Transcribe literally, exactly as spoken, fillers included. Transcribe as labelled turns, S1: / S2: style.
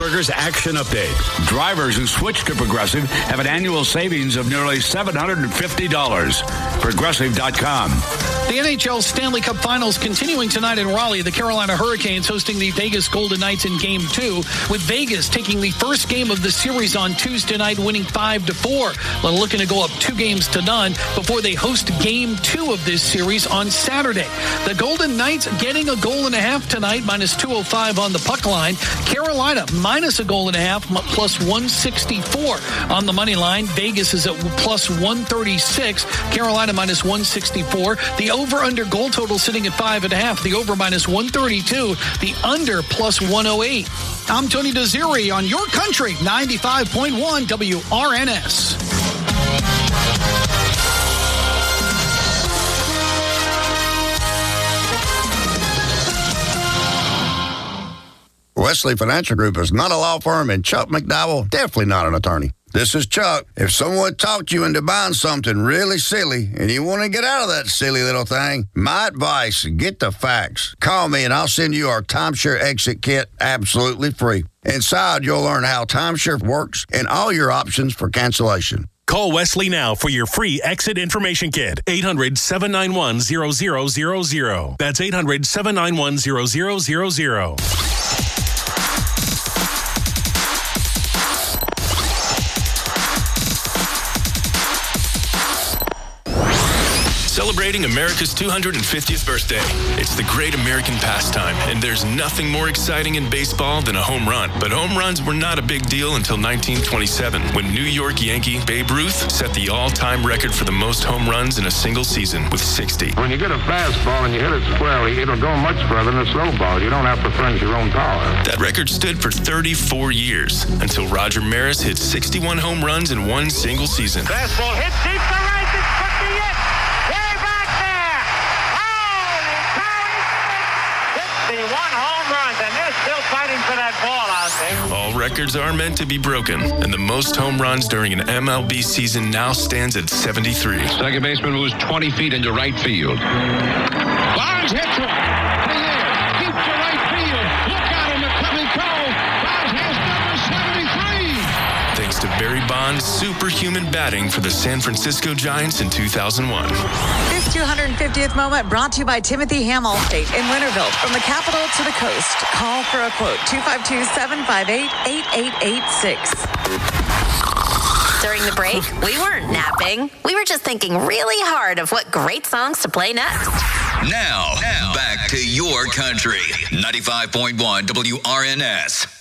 S1: Burgers Action Update. Drivers who switch to Progressive have an annual savings of nearly seven hundred fifty dollars. Progressive dot com.
S2: The N H L Stanley Cup Finals continuing tonight in Raleigh. The Carolina Hurricanes hosting the Vegas Golden Knights in Game two, with Vegas taking the first game of the series on Tuesday night, winning five to four. They're looking to go up two games to none before they host Game two of this series on Saturday. The Golden Knights getting a goal and a half tonight, minus two oh five on the puck line. Carolina minus a goal and a half, plus one sixty-four on the money line. Vegas is at plus one thirty-six. Carolina minus one sixty-four. The over-under goal total sitting at five and a half. The over minus one thirty-two. The under plus one oh eight. I'm Tony Desiri on Your Country, ninety-five point one W R N S.
S3: Wesley Financial Group is not a law firm, and Chuck McDowell, definitely not an attorney. This is Chuck. If someone talked you into buying something really silly and you want to get out of that silly little thing, my advice, get the facts. Call me and I'll send you our timeshare exit kit absolutely free. Inside, you'll learn how timeshare works and all your options for cancellation.
S4: Call Wesley now for your free exit information kit. eight hundred, seven nine one, zero zero zero zero. That's eight hundred, seven nine one, zero zero zero zero. Celebrating America's two hundred fiftieth birthday. It's the great American pastime, and there's nothing more exciting in baseball than a home run. But home runs were not a big deal until nineteen twenty-seven, when New York Yankee Babe Ruth set the all-time record for the most home runs in a single season with sixty.
S5: When you get a fastball and you hit it squarely, it'll go much further than a slow ball. You don't have to fringe your own power.
S4: That record stood for thirty-four years, until Roger Maris hit sixty-one home runs in one single season.
S6: Fastball hit deep to right. It's fucking it. Way back there. Holy cow. sixty-one home runs, and they're still fighting for that ball out there.
S4: All records are meant to be broken, and the most home runs during an M L B season now stands at seventy-three.
S7: Second baseman moves twenty feet into right field. Barnes hits one. Deep to right field. Look out in the coming cone. Barnes has number seventy-three.
S4: Thanks to Barry Bonds' superhuman batting for the San Francisco Giants in two thousand one.
S8: This two hundred fiftieth moment brought to you by Timothy Hamill State in Winterville. From the capital to the coast. Call for a quote. two five two, seven five eight, eight eight eight six.
S9: During the break, we weren't napping. We were just thinking really hard of what great songs to play next.
S10: Now, now back to Your Country. ninety-five point one W R N S.